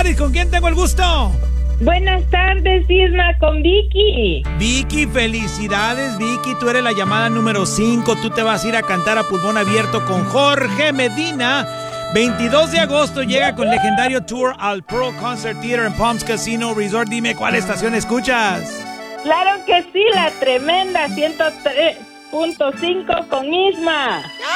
tardes, ¿con quién tengo el gusto? Buenas tardes, Isma, con Vicky. Vicky, felicidades, Vicky. Tú eres la llamada número 5. Tú te vas a ir a cantar a pulmón abierto con Jorge Medina. 22 de agosto llega con legendario tour al Pearl Concert Theater en Palms Casino Resort. Dime, ¿cuál estación escuchas? Claro que sí, la tremenda 103.5 con Isma.